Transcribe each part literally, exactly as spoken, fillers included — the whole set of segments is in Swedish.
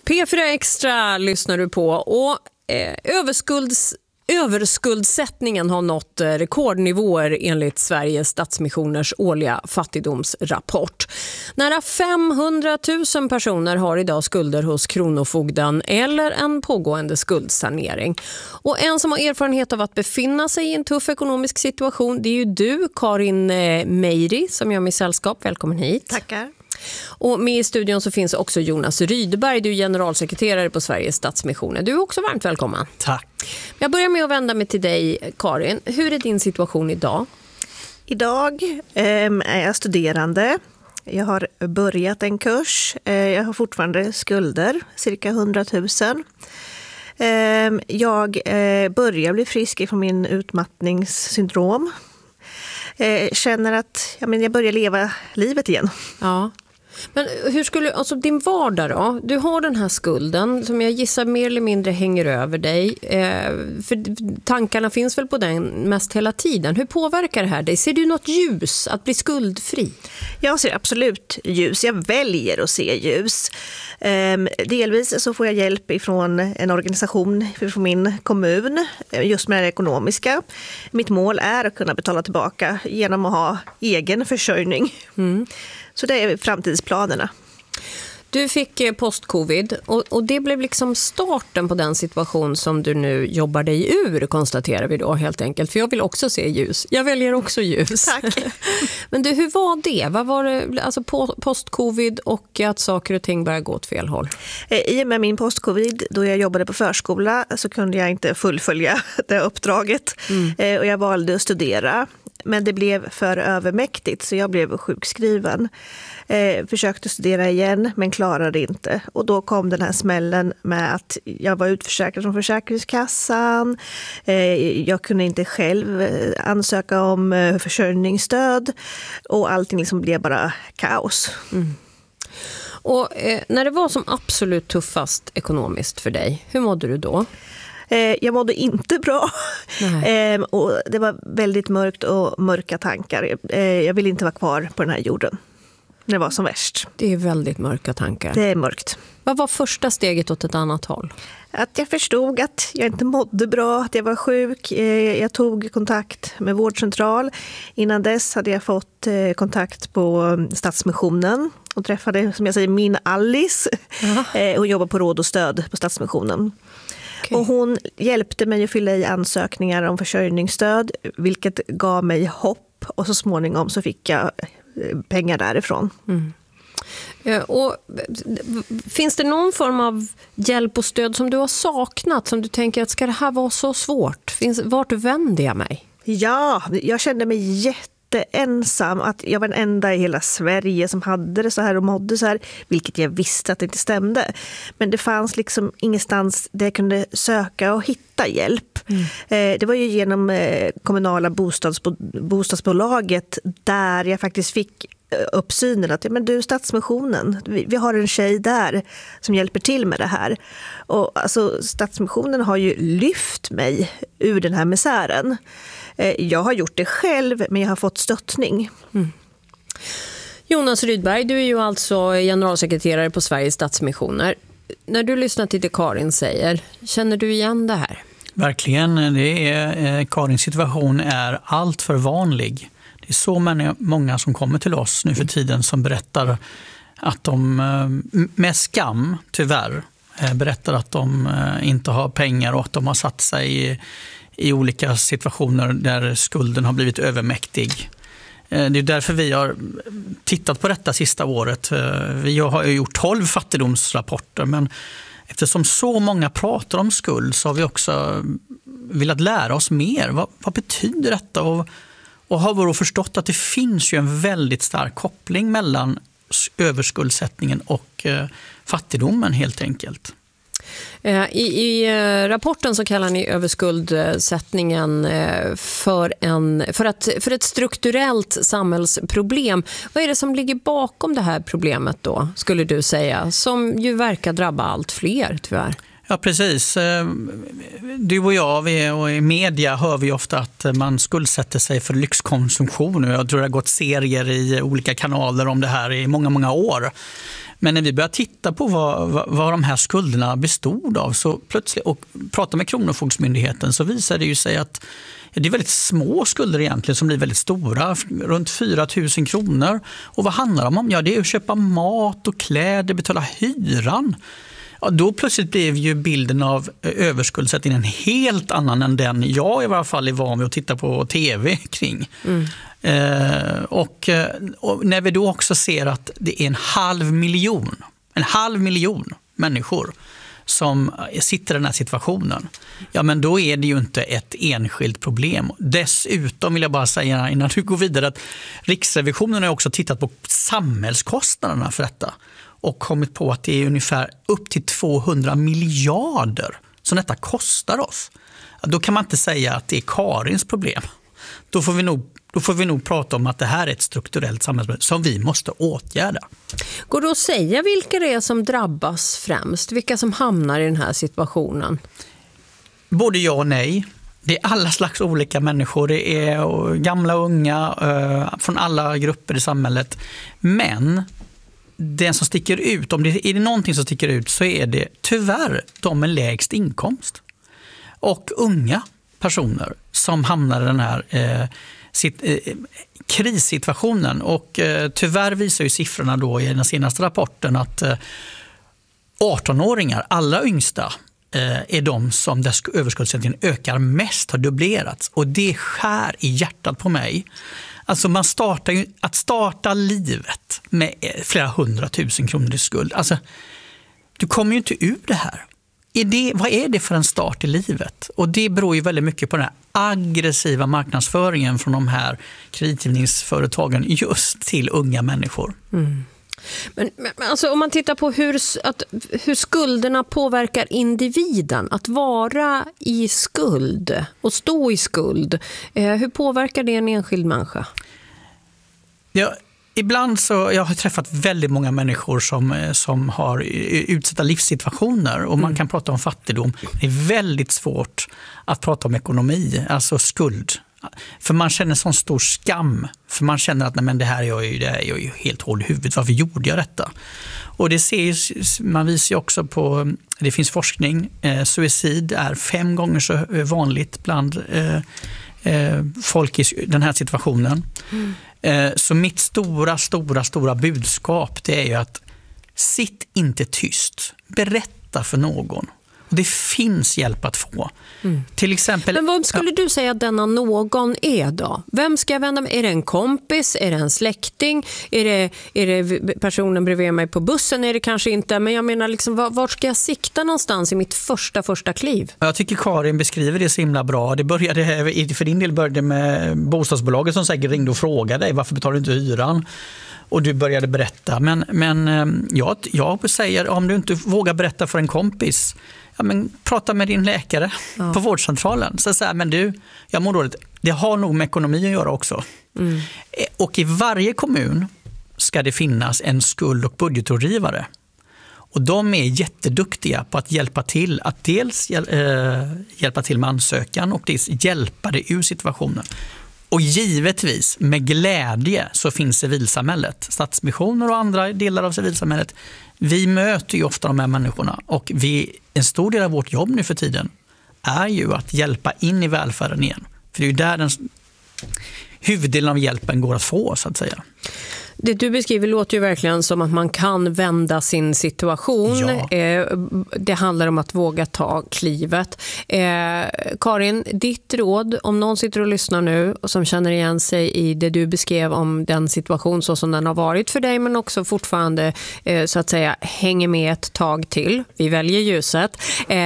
P fyra Extra lyssnar du på och eh, överskulds, överskuldsättningen har nått eh, rekordnivåer enligt Sveriges Stadsmissioners årliga fattigdomsrapport. Nära femhundratusen personer har idag skulder hos Kronofogden eller en pågående skuldsanering. Och en som har erfarenhet av att befinna sig i en tuff ekonomisk situation, det är ju du, Karin eh, Meiri, som gör mig sällskap. Välkommen hit. Tackar. Och med i studion så finns också Jonas Rydberg, du är generalsekreterare på Sveriges Stadsmissioner. Du är också varmt välkommen. Tack. Jag börjar med att vända mig till dig, Karin. Hur är din situation idag? Idag eh, är jag studerande. Jag har börjat en kurs. Eh, jag har fortfarande skulder, cirka hundratusen. Eh, jag eh, börjar bli frisk från min utmattningssyndrom. Eh, känner att ja, men jag börjar leva livet igen. Ja. Men hur skulle, alltså din vardag då? Du har den här skulden som jag gissar mer eller mindre hänger över dig. Eh, för tankarna finns väl på den mest hela tiden. Hur påverkar det här dig? Ser du något ljus att bli skuldfri? Jag ser absolut ljus. Jag väljer att se ljus. Eh, delvis så får jag hjälp ifrån en organisation från min kommun just med det ekonomiska. Mitt mål är att kunna betala tillbaka genom att ha egen försörjning. Mm. Så det är framtidsplanerna. Du fick post-covid och, och det blev liksom starten på den situation som du nu jobbar dig ur, konstaterar vi då helt enkelt. För jag vill också se ljus. Jag väljer också ljus. Tack. Men du, hur var det? Vad var det, alltså post-covid och att saker och ting började gå åt fel håll? I och med min post-covid, då jag jobbade på förskola, så kunde jag inte fullfölja det uppdraget. Mm. Och jag valde att studera. Men det blev för övermäktigt så jag blev sjukskriven. Eh, försökte studera igen men klarade inte. Och då kom den här smällen med att jag var utförsäkrad från Försäkringskassan. Eh, jag kunde inte själv ansöka om eh, försörjningsstöd. Och allting liksom blev bara kaos. Mm. Och eh, när det var som absolut tuffast ekonomiskt för dig, hur mådde du då? Jag mådde inte bra. Eh, och det var väldigt mörkt och mörka tankar. Eh, jag ville inte vara kvar på den här jorden. Det var som värst. Det är väldigt mörka tankar. Det är mörkt. Vad var första steget åt ett annat håll? Att jag förstod att jag inte mådde bra, att jag var sjuk. Eh, jag tog kontakt med vårdcentral. Innan dess hade jag fått eh, kontakt på Stadsmissionen. Och träffade, som jag säger, min Alice. Eh, hon jobbar på råd och stöd på Stadsmissionen. Okay. Och hon hjälpte mig att fylla i ansökningar om försörjningsstöd, vilket gav mig hopp. Och så småningom så fick jag pengar därifrån. Mm. Och finns det någon form av hjälp och stöd som du har saknat, som du tänker att ska det här vara så svårt? Finns, vart vänder jag mig? Ja, jag kände mig jätte ensam, att jag var den enda i hela Sverige som hade det så här och mådde så här, vilket jag visste att det inte stämde. Men det fanns liksom ingenstans där jag kunde söka och hitta hjälp. Mm. Eh, det var ju genom eh, kommunala bostadsbo- bostadsbolaget där jag faktiskt fick upp synen att ja, men du, Stadsmissionen, vi, vi har en tjej där som hjälper till med det här. Och alltså, Stadsmissionen har ju lyft mig ur den här misären. Jag har gjort det själv, men jag har fått stöttning. Mm. Jonas Rydberg, du är ju alltså generalsekreterare på Sveriges Stadsmissioner. När du lyssnar till det Karin säger, känner du igen det här? Verkligen. Det är, Karins situation är allt för vanlig. Det är så många som kommer till oss nu för tiden som berättar att de med skam, tyvärr, berättar att de inte har pengar och att de har satt sig i i olika situationer där skulden har blivit övermäktig. Det är därför vi har tittat på detta sista året. Vi har gjort tolv fattigdomsrapporter, men eftersom så många pratar om skuld så har vi också velat lära oss mer. Vad, vad betyder detta? Och, och har vi förstått att det finns ju en väldigt stark koppling mellan överskuldsättningen och fattigdomen helt enkelt. I, I rapporten så kallar ni överskuldsättningen för, en, för, att, för ett strukturellt samhällsproblem. Vad är det som ligger bakom det här problemet då, skulle du säga, som ju verkar drabba allt fler tyvärr? Ja, precis. Du och jag vi, och i media hör vi ofta att man skuldsätter sig för lyxkonsumtion. Jag tror det har gått serier i olika kanaler om det här i många, många år. Men när vi började titta på vad, vad, vad de här skulderna bestod av så plötsligt, och prata med Kronofogdemyndigheten, så visade det ju sig att ja, det är väldigt små skulder egentligen som blir väldigt stora, runt fyra tusen kronor. Och vad handlar de om? Ja, det är att köpa mat och kläder, betala hyran. Ja, då plötsligt blev ju bilden av överskuldsättning en helt annan än den jag i varje fall är van vid att titta på tv kring. Mm. Eh, och, och när vi då också ser att det är en halv miljon, en halv miljon människor som sitter i den här situationen, ja men då är det ju inte ett enskilt problem. Dessutom vill jag bara säga innan du går vidare att Riksrevisionen har också tittat på samhällskostnaderna för detta och kommit på att det är ungefär upp till tvåhundra miljarder som detta kostar oss. Då kan man inte säga att det är Karins problem. Då får vi nog Då får vi nog prata om att det här är ett strukturellt samhällsproblem som vi måste åtgärda. Går det att säga vilka det är som drabbas främst? Vilka som hamnar i den här situationen? Både ja och nej. Det är alla slags olika människor. Det är gamla och unga från alla grupper i samhället. Men den som sticker ut, om det är någonting som sticker ut, så är det tyvärr de med lägst inkomst. Och unga personer som hamnar i den här eh, sitt, eh, krissituationen. Och eh, tyvärr visar ju siffrorna då i den senaste rapporten att eh, arton-åringar, alla yngsta, eh, är de som där överskuldsättningen ökar mest, har dubblerats. Och det skär i hjärtat på mig. Alltså man startar ju, att starta livet med flera hundratusen kronor i skuld. Alltså, du kommer ju inte ur det här. Är det, vad är det för en start i livet? Och det beror ju väldigt mycket på den här aggressiva marknadsföringen från de här kreditgivningsföretagen just till unga människor. Mm. Men, men alltså, om man tittar på hur, att, hur skulderna påverkar individen, att vara i skuld och stå i skuld, eh, hur påverkar det en enskild människa? Ja, ibland så, jag har träffat väldigt många människor som, som har utsatta livssituationer och man mm. kan prata om fattigdom. Det är väldigt svårt att prata om ekonomi, alltså skuld. För man känner sån stor skam. För man känner att nej, men det här är jag ju, det här är jag ju helt håll i huvudet. Varför gjorde jag detta? Och det ser ju, man visar ju också på, det finns forskning, eh, suicid är fem gånger så vanligt bland eh, eh, folk i den här situationen. Mm. Eh, så mitt stora, stora, stora budskap, det är ju att sitt inte tyst. Berätta för någon. Och det finns hjälp att få. Mm. Till exempel, men vad skulle du säga att denna någon är då? Vem ska jag vända mig? Är det en kompis? Är det en släkting? Är det, är det personen bredvid mig på bussen? Är det kanske inte? Men jag menar, liksom, var, var ska jag sikta någonstans i mitt första, första kliv? Jag tycker Karin beskriver det så himla bra. Det började, för din del började med bostadsbolaget som säkert ringde och frågade dig varför betalar du inte hyran? Och du började berätta. Men, men jag, jag säger, om du inte vågar berätta för en kompis, ja, men prata med din läkare ja. på vårdcentralen. Så så här, men du, jag mår dåligt. Det har nog med ekonomi att göra också. Mm. Och i varje kommun ska det finnas en skuld- och budgetrådgivare. Och de är jätteduktiga på att hjälpa till. Att dels äh, hjälpa till med ansökan och dels hjälpa dig ur situationen. Och givetvis, med glädje, så finns civilsamhället. Stadsmissioner och andra delar av civilsamhället. Vi möter ju ofta de här människorna. Och vi, en stor del av vårt jobb nu för tiden är ju att hjälpa in i välfärden igen. För det är ju där den huvuddelen av hjälpen går att få, så att säga. Det du beskriver låter ju verkligen som att man kan vända sin situation. Ja. Det handlar om att våga ta klivet. Karin, ditt råd, om någon sitter och lyssnar nu och som känner igen sig i det du beskrev om den situation så som den har varit för dig, men också fortfarande så att säga hänger med ett tag till. Vi väljer ljuset.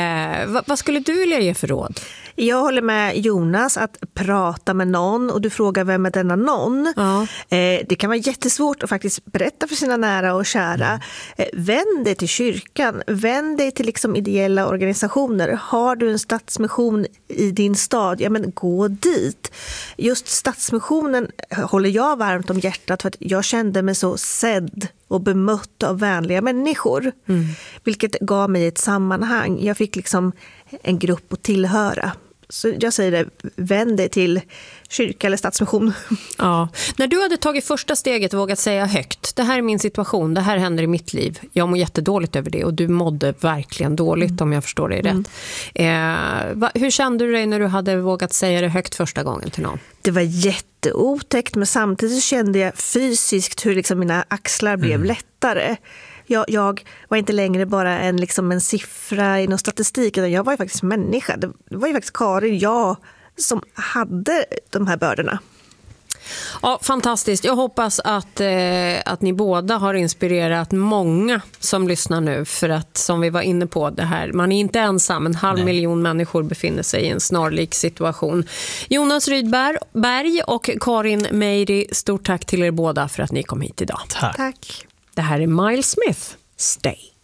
Vad skulle du vilja ge för råd? Jag håller med Jonas att prata med någon, och du frågar vem är denna någon. Ja. Det kan vara jättesvårt att faktiskt berätta för sina nära och kära. Vänd dig till kyrkan, vänd dig till liksom ideella organisationer. Har du en stadsmission i din stad, ja men gå dit. Just Stadsmissionen håller jag varmt om hjärtat för att jag kände mig så sedd och bemött av vänliga människor. Mm. Vilket gav mig ett sammanhang. Jag fick liksom en grupp att tillhöra. Så jag säger det, vänd dig till kyrka eller Stadsmission. Ja. När du hade tagit första steget och vågat säga högt, det här är min situation, det här händer i mitt liv, jag mår jättedåligt över det och du mådde verkligen dåligt mm. om jag förstår dig rätt. Mm. Eh, va, hur kände du dig när du hade vågat säga det högt första gången till någon? Det var jätteotäckt, men samtidigt kände jag fysiskt hur liksom mina axlar blev mm. lättare. Jag, jag var inte längre bara en, liksom en siffra i någon statistik, utan jag var ju faktiskt människa. Det var ju faktiskt Karin, jag, som hade de här bördorna. Ja, fantastiskt. Jag hoppas att, eh, att ni båda har inspirerat många som lyssnar nu. För att, som vi var inne på, det här, man är inte ensam. En halv Nej. miljon människor befinner sig i en snarlik situation. Jonas Rydberg och Karin Meiri, stort tack till er båda för att ni kom hit idag. Tack. Tack. Det här är Miles Smith. Stay.